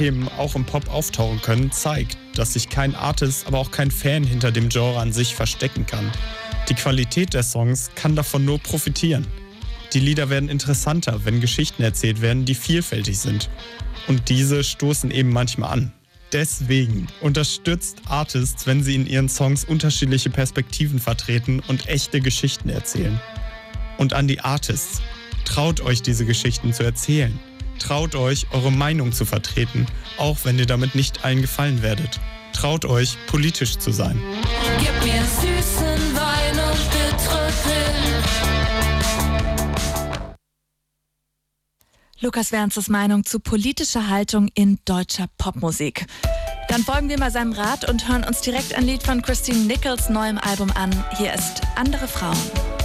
Themen auch im Pop auftauchen können, zeigt, dass sich kein Artist, aber auch kein Fan hinter dem Genre an sich verstecken kann. Die Qualität der Songs kann davon nur profitieren. Die Lieder werden interessanter, wenn Geschichten erzählt werden, die vielfältig sind. Und diese stoßen eben manchmal an. Deswegen unterstützt Artists, wenn sie in ihren Songs unterschiedliche Perspektiven vertreten und echte Geschichten erzählen. Und an die Artists: Traut euch, diese Geschichten zu erzählen. Traut euch, eure Meinung zu vertreten, auch wenn ihr damit nicht allen gefallen werdet. Traut euch, politisch zu sein. Gib mir süßen Wein und bittere Pillen. Lukas Werns' Meinung zu politischer Haltung in deutscher Popmusik. Dann folgen wir mal seinem Rat und hören uns direkt ein Lied von Christine Nichols' neuem Album an. Hier ist Andere Frauen.